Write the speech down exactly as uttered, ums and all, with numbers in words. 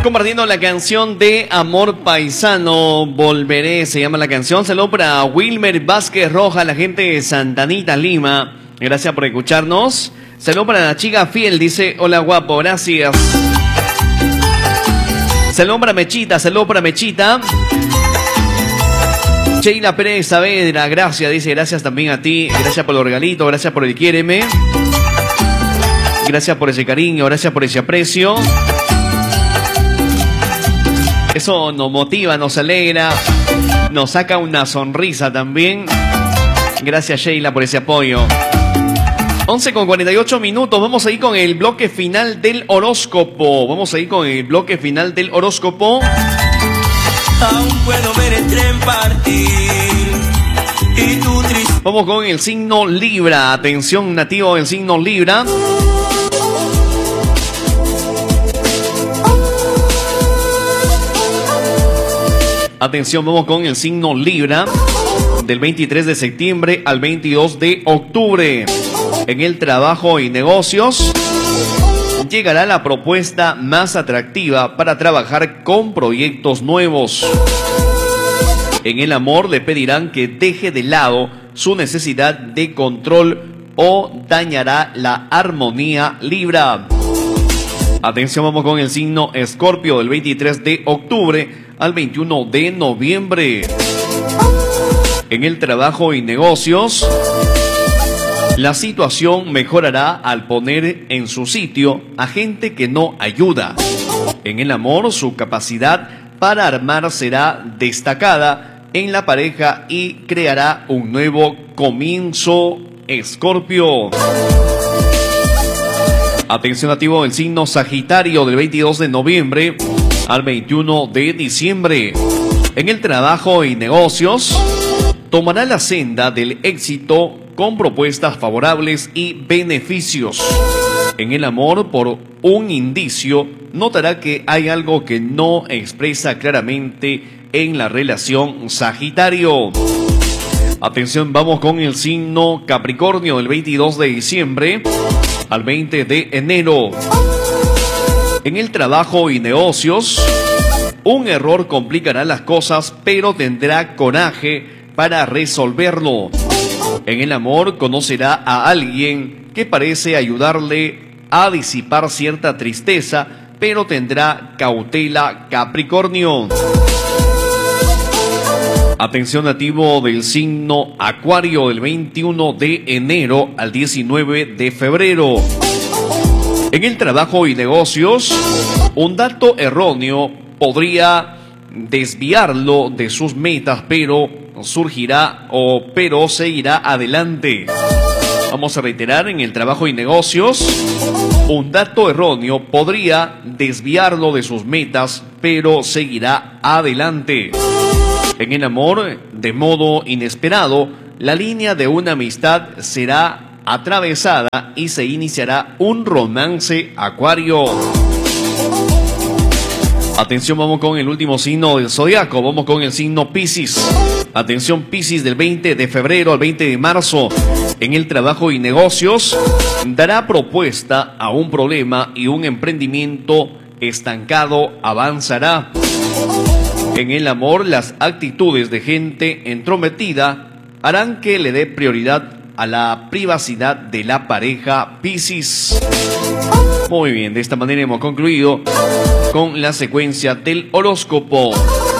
compartiendo la canción de Amor Paisano, Volveré, se llama la canción. Saludos para Wilmer Vázquez Roja, la gente de Santa Anita, Lima. Gracias por escucharnos. Saludos para la chica fiel, dice, hola guapo, gracias. Saludos para Mechita, saludos para Mechita. Sheila Pérez Saavedra, gracias, dice, gracias también a ti. Gracias por los regalitos, gracias por el quiéreme. Gracias por ese cariño, gracias por ese aprecio. Eso nos motiva, nos alegra, nos saca una sonrisa también. Gracias, Sheila, por ese apoyo. once con cuarenta y ocho minutos, vamos a ir con el bloque final del horóscopo. Vamos a ir con el bloque final del horóscopo. Aún puedo ver el tren partir y tu triste... Vamos con el signo Libra. Atención, nativo del signo Libra. Atención, vamos con el signo Libra. Del veintitrés de septiembre al veintidós de octubre. En el trabajo y negocios llegará la propuesta más atractiva para trabajar con proyectos nuevos. En el amor le pedirán que deje de lado su necesidad de control o dañará la armonía Libra. Atención, vamos con el signo Escorpio del veintitrés de octubre al veintiuno de noviembre. En el trabajo y negocios, la situación mejorará al poner en su sitio a gente que no ayuda. En el amor, su capacidad para armar será destacada en la pareja y creará un nuevo comienzo, Escorpio. Atención, nativo del signo Sagitario del veintidós de noviembre al veintiuno de diciembre. En el trabajo y negocios, tomará la senda del éxito con propuestas favorables y beneficios. En el amor, por un indicio, notará que hay algo que no expresa claramente en la relación Sagitario. Atención, vamos con el signo Capricornio del veintidós de diciembre al veinte de enero. En el trabajo y negocios, un error complicará las cosas, pero tendrá coraje para resolverlo. En el amor, conocerá a alguien que parece ayudarle a disipar cierta tristeza, pero tendrá cautela, Capricornio. Atención, nativo del signo Acuario del veintiuno de enero al diecinueve de febrero. En el trabajo y negocios, un dato erróneo podría desviarlo de sus metas, pero surgirá o pero seguirá adelante. Vamos a reiterar, en el trabajo y negocios, un dato erróneo podría desviarlo de sus metas, pero seguirá adelante. En el amor, de modo inesperado, la línea de una amistad será atravesada y se iniciará un romance, Acuario. Atención, vamos con el último signo del zodiaco, vamos con el signo Piscis. Atención, Piscis, del veinte de febrero al veinte de marzo. En el trabajo y negocios, dará propuesta a un problema y un emprendimiento estancado avanzará. En el amor, las actitudes de gente entrometida harán que le dé prioridad a la privacidad de la pareja, Piscis. Muy bien, de esta manera hemos concluido con la secuencia del horóscopo.